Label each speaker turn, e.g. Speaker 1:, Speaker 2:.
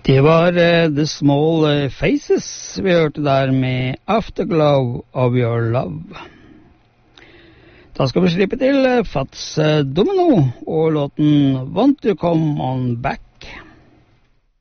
Speaker 1: Det var The Small Faces vi hørte der med Afterglow of Your Love. Da skal vi slippe til Fats Domino og låten Want to Come On Back.